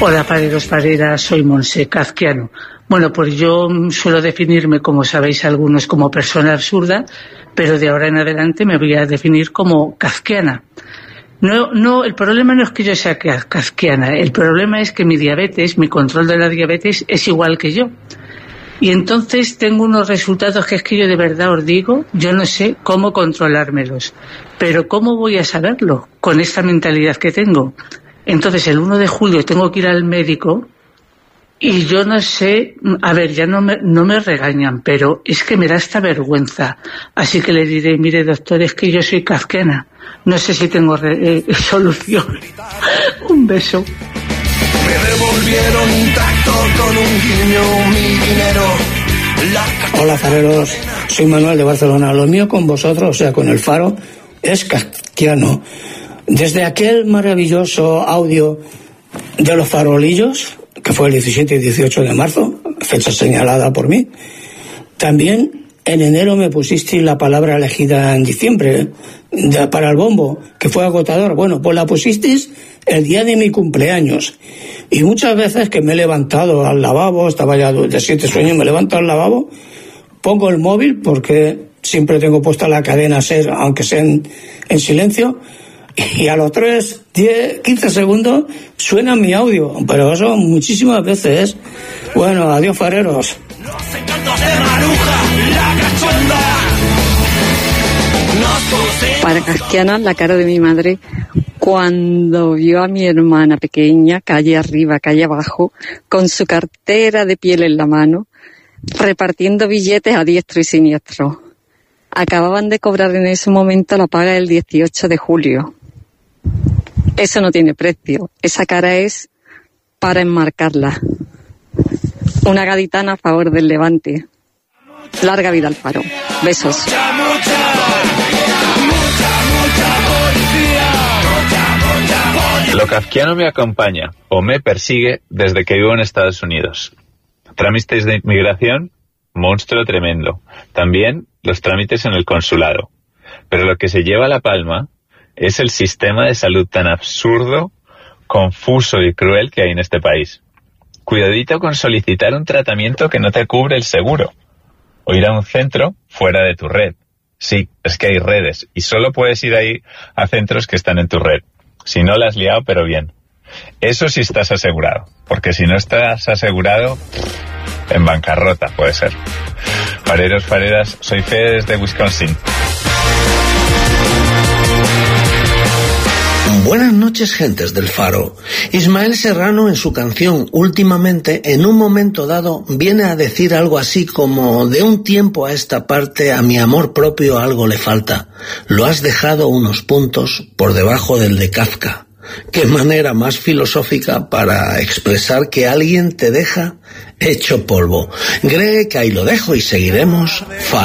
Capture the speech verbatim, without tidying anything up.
Hola, pareros, pareras, soy Monse, kafkiano. Bueno, pues yo suelo definirme, como sabéis algunos, como persona absurda, pero de ahora en adelante me voy a definir como kafkiana. No, no, el problema no es que yo sea kafkiana, el problema es que mi diabetes, mi control de la diabetes es igual que yo. Y entonces tengo unos resultados que es que yo de verdad os digo, yo no sé cómo controlármelos. Pero ¿cómo voy a saberlo con esta mentalidad que tengo? Entonces el uno de julio tengo que ir al médico y yo no sé, a ver, ya no me, no me regañan, pero es que me da esta vergüenza. Así que le diré, mire doctor, es que yo soy kafkiana, no sé si tengo re, eh, solución. Un beso. Me devolvieron intacto con un guiño mi dinero. La... Hola fareros, soy Manuel de Barcelona. Lo mío con vosotros, o sea con el Faro, es kafkiano. Desde aquel maravilloso audio de los farolillos, que fue el diecisiete y dieciocho de marzo, fecha señalada por mí, también en enero me pusisteis la palabra elegida en diciembre de, para el bombo, que fue agotador. Bueno, pues la pusisteis el día de mi cumpleaños. Y muchas veces que me he levantado al lavabo, estaba ya de siete sueños, me levanto al lavabo, pongo el móvil, porque siempre tengo puesta la cadena SER, aunque sea en, en silencio, y a los tres, diez, quince segundos suena mi audio, pero eso muchísimas veces. Bueno, adiós fareros. Los encantos de Maruja, la cachonda. Para kafkiana, la cara de mi madre cuando vio a mi hermana pequeña, calle arriba, calle abajo, con su cartera de piel en la mano, repartiendo billetes a diestro y siniestro. Acababan de cobrar en ese momento la paga del dieciocho de julio. Eso no tiene precio. Esa cara es para enmarcarla. Una gaditana a favor del Levante. Larga vida al Faro. Besos. Mucha, mucha, mucha, mucha policía. Mucha, mucha policía. Lo kafkiano me acompaña o me persigue desde que vivo en Estados Unidos. Trámites de inmigración, monstruo tremendo. También los trámites en el consulado. Pero lo que se lleva la palma es el sistema de salud tan absurdo, confuso y cruel que hay en este país. Cuidadito con solicitar un tratamiento que no te cubre el seguro. O ir a un centro fuera de tu red. Sí, es que hay redes y solo puedes ir ahí a centros que están en tu red. Si no la has liado, pero bien. Eso sí estás asegurado. Porque si no estás asegurado, en bancarrota puede ser. Fareros, fareras, soy Fede desde Wisconsin. Buenas noches, gentes del Faro. Ismael Serrano, en su canción Últimamente, en un momento dado, viene a decir algo así como: de un tiempo a esta parte a mi amor propio algo le falta. Lo has dejado unos puntos por debajo del de Kafka. Qué manera más filosófica para expresar que alguien te deja hecho polvo. Greg, ahí lo dejo y seguiremos.